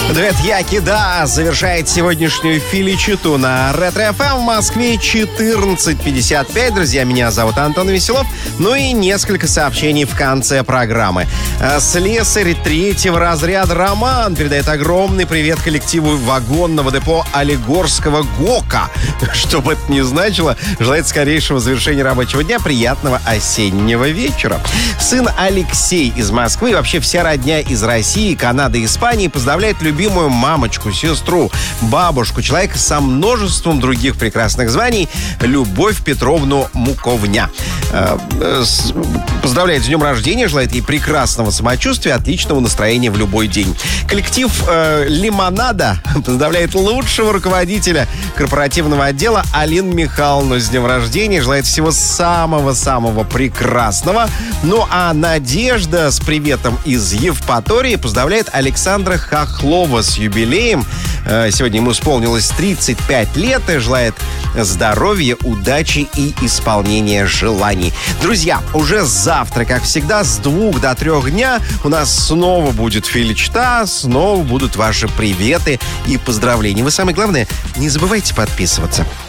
Дуэт Яки Да завершает сегодняшнюю филичиту на Ретро-ФМ в Москве 14:55. Друзья, меня зовут Антон Веселов. Ну и несколько сообщений в конце программы. Слесарь третьего разряда Роман передает огромный привет коллективу вагонного депо Олигорского ГОКа. Что бы это ни значило, желает скорейшего завершения рабочего дня, приятного осеннего вечера. Сын Алексей из Москвы и вообще вся родня из России, Канады и Испании поздравляет любимую мамочку, сестру, бабушку, человека со множеством других прекрасных званий, Любовь Петровну Муковня. Поздравляет с днем рождения, желает ей прекрасного самочувствия, отличного настроения в любой день. Коллектив Лимонада поздравляет лучшего руководителя корпоративного отдела Алину Михайловну с днем рождения, желает всего самого-самого прекрасного. Ну а Надежда с приветом из Евпатории поздравляет Александра Хохлова с юбилеем. Сегодня ему исполнилось 35 лет и желает здоровья, удачи и исполнения желаний. Друзья, уже завтра, как всегда, с 2 до 3 дня у нас снова будет филичта, снова будут ваши приветы и поздравления. Вы, самое главное, не забывайте подписываться.